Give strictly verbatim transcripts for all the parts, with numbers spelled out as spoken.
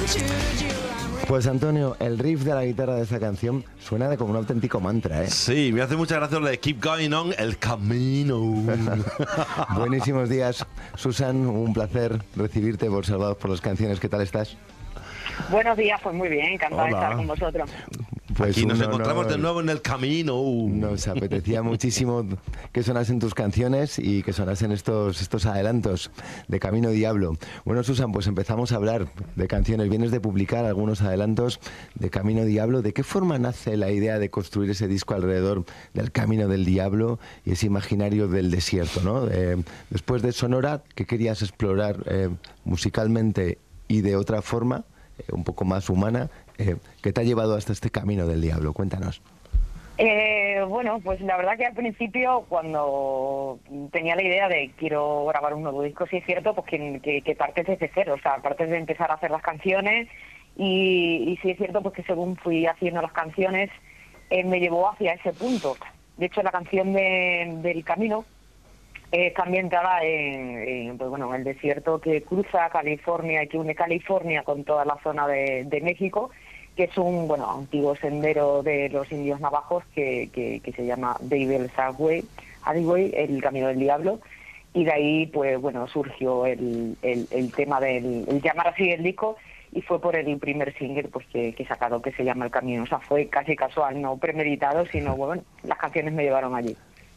Pues Antonio, el riff de la guitarra de esta canción suena de como un auténtico mantra, ¿eh? Sí, me hace mucha gracia lo de Keep Going On, el camino. Buenísimos días, Susan, un placer recibirte por Salvados por las Canciones. ¿Qué tal estás? Buenos días, pues muy bien, encantada de estar con vosotros. Pues Aquí nos un encontramos honor. de nuevo en el camino. Nos apetecía muchísimo que sonasen tus canciones y que sonasen estos, estos adelantos de Camino Diablo. Bueno, Susan, pues empezamos a hablar de canciones. Vienes de publicar algunos adelantos de Camino Diablo. ¿De qué forma nace la idea de construir ese disco alrededor del Camino del Diablo y ese imaginario del desierto, ¿no? Eh, después de Sonora, ¿qué querías explorar eh, musicalmente y de otra forma, eh, un poco más humana? Eh, ¿Qué te ha llevado hasta este Camino del Diablo? Cuéntanos. Eh, bueno, pues la verdad que al principio, cuando tenía la idea de quiero grabar un nuevo disco, sí es cierto, pues que, que, que partes desde cero, o sea, partes de empezar a hacer las canciones y, y sí es cierto pues que según fui haciendo las canciones, eh, me llevó hacia ese punto. De hecho, la canción de, del Camino eh, está ambientada en, en, pues bueno, en el desierto que cruza California y que une California con toda la zona de, de México, que es un bueno antiguo sendero de los indios navajos que, que, que se llama Devil's Highway, Highway, el Camino del Diablo, y de ahí pues bueno surgió el, el, el tema del el llamar así el disco, y fue por el primer single pues que, que he sacado, que se llama El Camino. O sea, fue casi casual, no premeditado, sino bueno, las canciones me llevaron allí.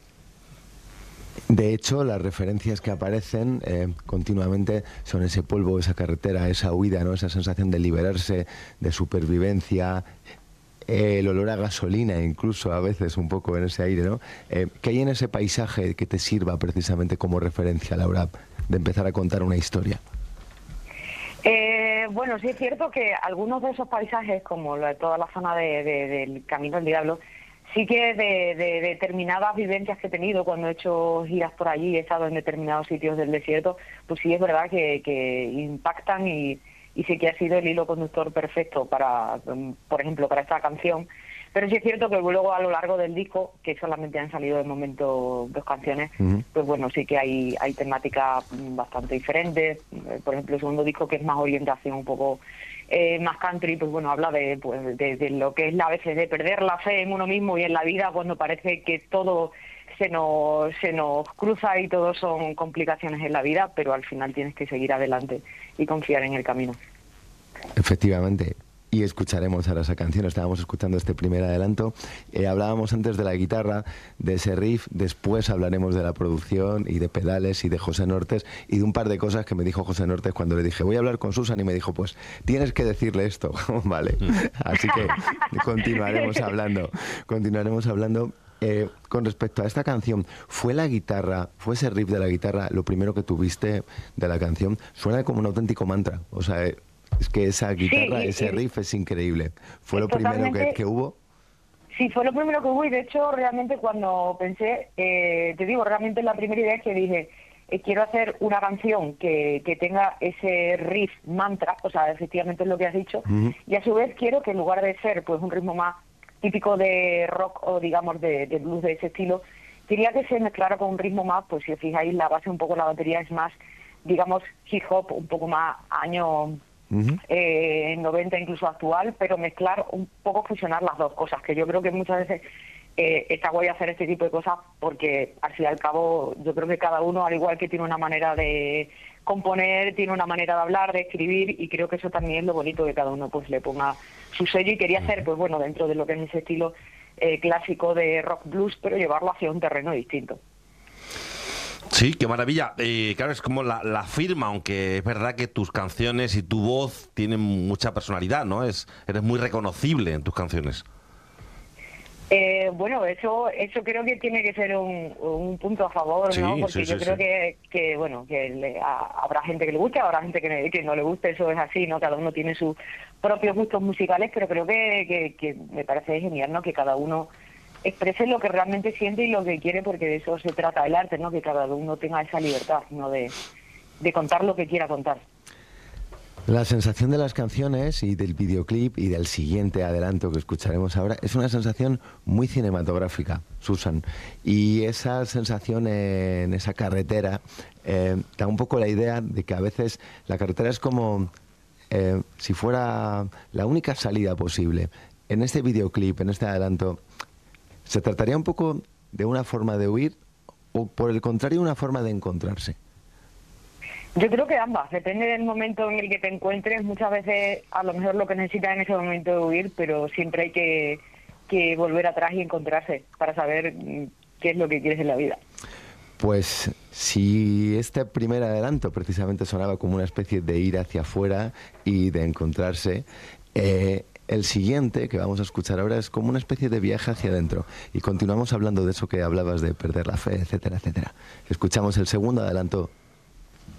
De hecho, las referencias que aparecen eh, continuamente son ese polvo, esa carretera, esa huida, ¿no? Esa sensación de liberarse, de supervivencia, eh, el olor a gasolina incluso a veces un poco en ese aire, ¿no? Eh, ¿Qué hay en ese paisaje que te sirva precisamente como referencia a la hora de empezar a contar una historia? Eh, bueno, sí es cierto que algunos de esos paisajes, como lo de toda la zona de, de, del Camino del Diablo, sí que de, de determinadas vivencias que he tenido cuando he hecho giras por allí, he estado en determinados sitios del desierto, pues sí es verdad que, que impactan y, y sí que ha sido el hilo conductor perfecto para, por ejemplo, para esta canción. Pero sí es cierto que luego a lo largo del disco, que solamente han salido de momento dos canciones, uh-huh. pues bueno, sí que hay, hay temáticas bastante diferentes. Por ejemplo, el segundo disco, que es más orientación un poco eh, más country, pues bueno, habla de, pues, de, de lo que es a veces de perder la fe en uno mismo y en la vida cuando parece que todo se nos, se nos cruza y todo son complicaciones en la vida, pero al final tienes que seguir adelante y confiar en el camino. Efectivamente. Y escucharemos ahora esa canción. Estábamos escuchando este primer adelanto. Eh, hablábamos antes de la guitarra, de ese riff. Después hablaremos de la producción y de pedales y de José Nortes y de un par de cosas que me dijo José Nortes cuando le dije voy a hablar con Susan, y me dijo pues tienes que decirle esto. Vale. Así que continuaremos hablando. Continuaremos hablando. Eh, con respecto a esta canción, ¿fue la guitarra, fue ese riff de la guitarra lo primero que tuviste de la canción? Suena como un auténtico mantra. O sea, eh, es que esa guitarra, sí, ese y, riff es increíble. ¿Fue lo primero que, que hubo? Sí, fue lo primero que hubo, y de hecho realmente cuando pensé, eh, te digo, realmente la primera idea es que dije, eh, quiero hacer una canción que, que tenga ese riff mantra, o sea, efectivamente es lo que has dicho, uh-huh. y a su vez quiero que en lugar de ser pues un ritmo más típico de rock o digamos de, de blues de ese estilo, quería que se mezclara con un ritmo más, pues si os fijáis la base un poco, la batería es más, digamos, hip hop, un poco más año... Uh-huh. Eh, noventa incluso actual, pero mezclar un poco, fusionar las dos cosas, que yo creo que muchas veces eh, está guay hacer este tipo de cosas porque al fin y al cabo yo creo que cada uno, al igual que tiene una manera de componer, tiene una manera de hablar, de escribir, y creo que eso también es lo bonito, que cada uno pues le ponga su sello, y quería hacer pues bueno dentro de lo que es ese estilo eh, clásico de rock blues, pero llevarlo hacia un terreno distinto. Sí, qué maravilla. Eh, claro, es como la, la firma, aunque es verdad que tus canciones y tu voz tienen mucha personalidad, ¿no? Es, eres muy reconocible en tus canciones. Eh, bueno, eso eso creo que tiene que ser un, un punto a favor, ¿no? Sí, porque sí, yo sí, creo sí. que, que bueno, que le, a, habrá gente que le guste, habrá gente que, que no le guste, eso es así, ¿no? Cada uno tiene sus propios gustos musicales, pero creo que, que, que me parece genial, ¿no? Que cada uno exprese lo que realmente siente y lo que quiere, porque de eso se trata el arte, ¿no? Que cada uno tenga esa libertad, ¿no? De, de contar lo que quiera contar. La sensación de las canciones y del videoclip y del siguiente adelanto que escucharemos ahora es una sensación muy cinematográfica, Susan. Y esa sensación en esa carretera eh, da un poco la idea de que a veces la carretera es como eh, si fuera la única salida posible, en este videoclip, en este adelanto, ¿se trataría un poco de una forma de huir o por el contrario una forma de encontrarse? Yo creo que ambas, depende del momento en el que te encuentres. Muchas veces a lo mejor lo que necesitas en ese momento es huir, pero siempre hay que, que volver atrás y encontrarse para saber qué es lo que quieres en la vida. Pues si este primer adelanto precisamente sonaba como una especie de ir hacia afuera y de encontrarse, eh, el siguiente que vamos a escuchar ahora es como una especie de viaje hacia adentro. Y continuamos hablando de eso que hablabas de perder la fe, etcétera, etcétera. Escuchamos el segundo adelanto